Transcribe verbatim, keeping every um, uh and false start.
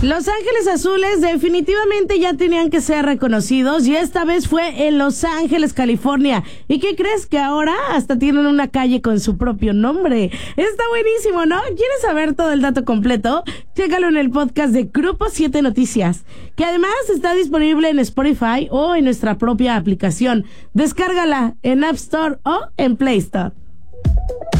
Los Ángeles Azules definitivamente ya tenían que ser reconocidos y esta vez fue en Los Ángeles, California. ¿Y qué crees? Que ahora hasta tienen una calle con su propio nombre. Está buenísimo, ¿no? ¿Quieres saber todo el dato completo? Chécalo en el podcast de Grupo siete Noticias, que además está disponible en Spotify o en nuestra propia aplicación. Descárgala en App Store o en Play Store.